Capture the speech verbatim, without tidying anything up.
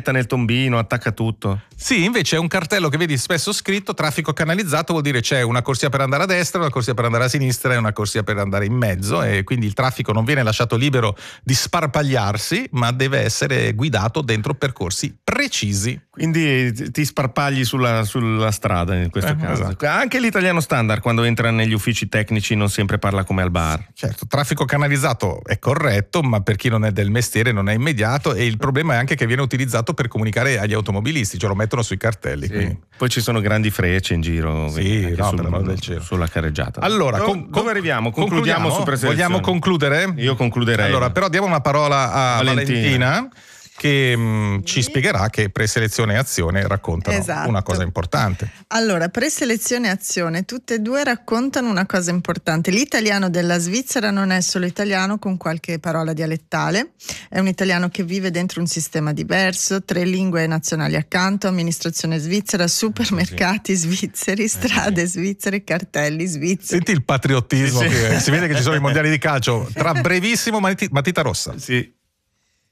metta nel tombino, attacca tutto. Sì, invece è un cartello che vedi spesso scritto traffico canalizzato, vuol dire c'è una corsia per andare a destra, una corsia per andare a sinistra e una corsia per andare in mezzo, e quindi il traffico non viene lasciato libero di sparpagliarsi, ma deve essere guidato dentro percorsi precisi. Quindi ti sparpagli sulla, sulla strada in questo Eh, caso. esatto. Anche l'italiano standard quando entra negli uffici tecnici non sempre parla come al bar. Certo, traffico canalizzato è corretto, ma per chi non è del mestiere non è immediato, e il problema è anche che viene utilizzato per comunicare agli automobilisti, cioè lo mettono sui cartelli. Sì. Quindi. Poi ci sono grandi frecce in giro, Sì, anche no, sul, per l'amor del cielo. sulla carreggiata. Allora, dove, con, dove arriviamo? Concludiamo, concludiamo su preselezione. Vogliamo concludere? Io concluderei. Allora, però diamo una parola a Valentina, Valentina che mh, ci spiegherà che preselezione e azione raccontano Esatto. una cosa importante. Allora, preselezione e azione, tutte e due raccontano una cosa importante. L'italiano della Svizzera non è solo italiano con qualche parola dialettale, è un italiano che vive dentro un sistema diverso, tre lingue nazionali accanto, amministrazione svizzera, supermercati svizzeri, strade svizzere, cartelli svizzeri. Senti il patriottismo, Sì, sì. che si vede che ci sono i mondiali di calcio tra brevissimo matita rossa. Sì.